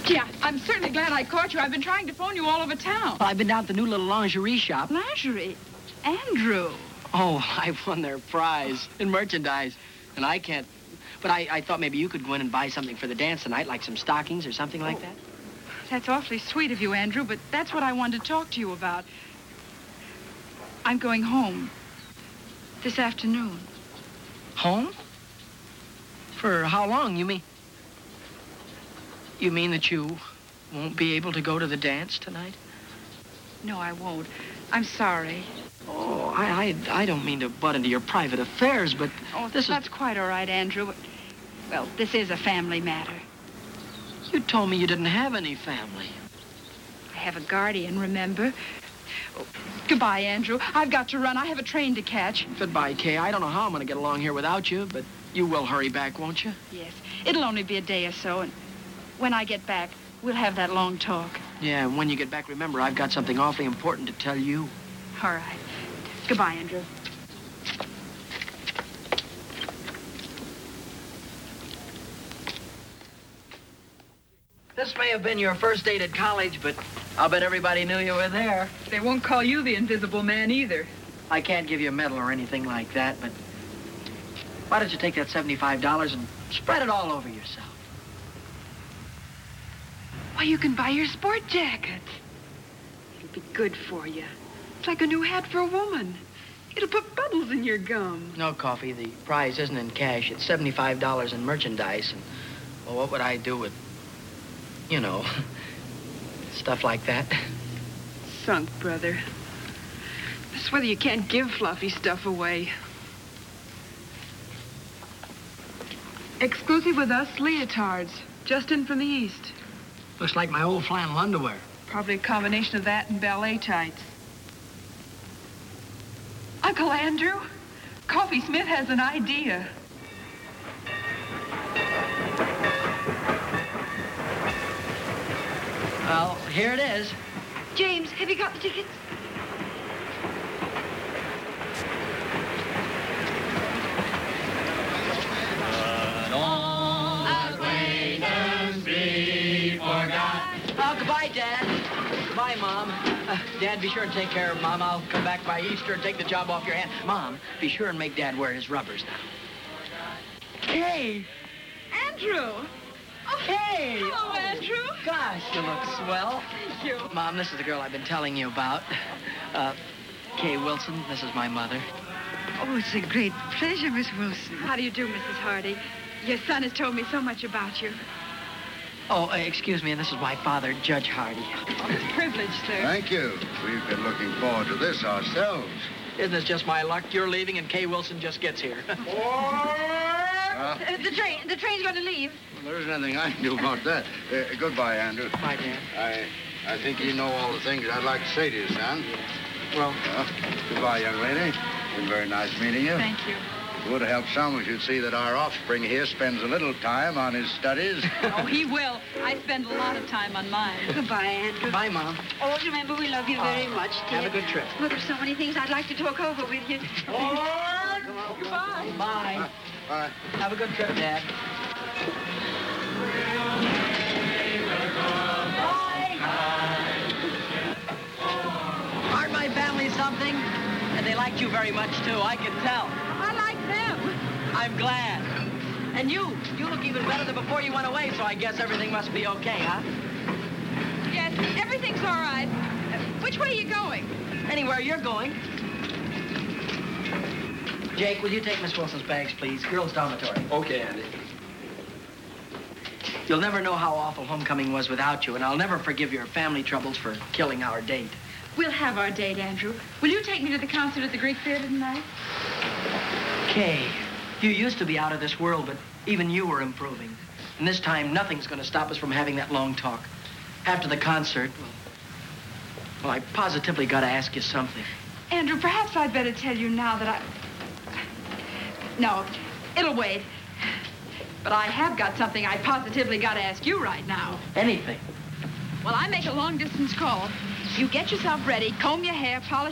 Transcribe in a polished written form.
Yeah, I'm certainly glad I caught you. I've been trying to phone you all over town. Well, I've been down at the new little lingerie shop. Lingerie? Andrew. Oh, I won their prize in merchandise, and I can't. But I thought maybe you could go in and buy something for the dance tonight, like some stockings or something like that. That's awfully sweet of you, Andrew, but that's what I wanted to talk to you about. I'm going home this afternoon. Home? For how long, you mean? You mean that you won't be able to go to the dance tonight? No, I won't. I'm sorry. Oh, I don't mean to butt into your private affairs, but that's quite all right, Andrew. Well, this is a family matter. You told me you didn't have any family. I have a guardian, remember? Oh, goodbye, Andrew. I've got to run. I have a train to catch. Goodbye, Kay. I don't know how I'm going to get along here without you, but you will hurry back, won't you? Yes. It'll only be a day or so, and when I get back, we'll have that long talk. Yeah, and when you get back, remember, I've got something awfully important to tell you. All right. Goodbye, Andrew. This may have been your first date at college, but I'll bet everybody knew you were there. They won't call you the Invisible Man either. I can't give you a medal or anything like that, but why don't you take that $75 and spread it all over yourself? Why, you can buy your sport jacket. It'll be good for you. It's like a new hat for a woman. It'll put bubbles in your gum. No, Coffee, the prize isn't in cash. It's $75 in merchandise. And, well, what would I do with, you know, stuff like that? Sunk, brother. That's whether you can't give fluffy stuff away. Exclusive with us, leotards. Just in from the East. Looks like my old flannel underwear. Probably a combination of that and ballet tights. Uncle Andrew, Coffee Smith has an idea. Well, here it is. James, have you got the tickets? Oh, goodbye, Dad. Goodbye, Mom. Dad, be sure and take care of Mom. I'll come back by Easter and take the job off your hand. Mom, be sure and make Dad wear his rubbers now. Hey! Andrew! Oh, hey! Hello, Andrew. Gosh, you look swell. Thank you. Mom, this is the girl I've been telling you about. Kay Wilson. This is my mother. Oh, it's a great pleasure, Miss Wilson. How do you do, Mrs. Hardy? Your son has told me so much about you. Oh, excuse me, and this is my father, Judge Hardy. Oh, it's a privilege, sir. Thank you. We've been looking forward to this ourselves. Isn't this just my luck? You're leaving and Kay Wilson just gets here. The train's going to leave. Well, there isn't anything I can do about that. Goodbye, Andrew. Bye, Dad. I think you know all the things I'd like to say to you, son. Well, goodbye, young lady. Been very nice meeting you. Thank you. It would help some if you'd see that our offspring here spends a little time on his studies. Oh, he will. I spend a lot of time on mine. Goodbye, Andrew. Bye, Mom. Always remember we love you very much, dear. Have a good trip. Look, there's so many things I'd like to talk over with you. Goodbye. Bye. Bye. Have a good trip, Dad. Aren't my family something? And they liked you very much, too. I can tell. I like them. I'm glad. And you look even better than before you went away, so I guess everything must be okay, huh? Yes, everything's all right. Which way are you going? Anywhere you're going. Jake, will you take Miss Wilson's bags, please? Girls' dormitory. Okay, Andy. You'll never know how awful homecoming was without you, and I'll never forgive your family troubles for killing our date. We'll have our date, Andrew. Will you take me to the concert at the Greek Theater tonight? Kay, you used to be out of this world, but even you were improving. And this time, nothing's going to stop us from having that long talk. After the concert, well, I positively got to ask you something. Andrew, perhaps I'd better tell you now that No, it'll wait. But I have got something I positively got to ask you right now. Anything. Well, I make a long-distance call. You get yourself ready, comb your hair, polish